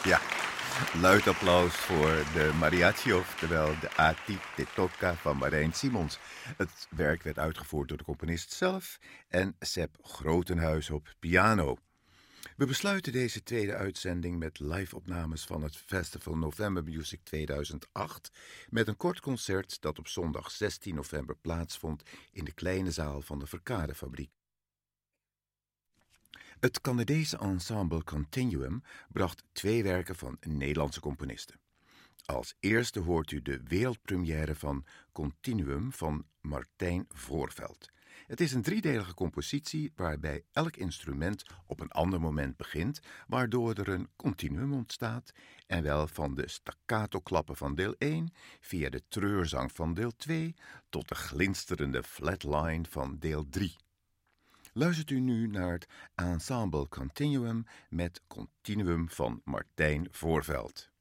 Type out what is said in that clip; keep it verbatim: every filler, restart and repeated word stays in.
Ja, luid applaus voor de mariachi, oftewel de A Ti Te Toca van Marijn Simons. Het werk werd uitgevoerd door de componist zelf en Sepp Grotenhuis op piano. We besluiten deze tweede uitzending met live-opnames van het Festival November Music tweeduizend acht... met een kort concert dat op zondag zestien november plaatsvond in de kleine zaal van de Verkadefabriek. Het Canadese ensemble Continuum bracht twee werken van Nederlandse componisten. Als eerste hoort u de wereldpremière van Continuum van Martijn Voorveld. Het is een driedelige compositie waarbij elk instrument op een ander moment begint, waardoor er een continuum ontstaat en wel van de staccato-klappen van deel één via de treurzang van deel twee tot de glinsterende flatline van deel drie. Luistert u nu naar het ensemble Continuum met Continuum van Martijn Voorveld.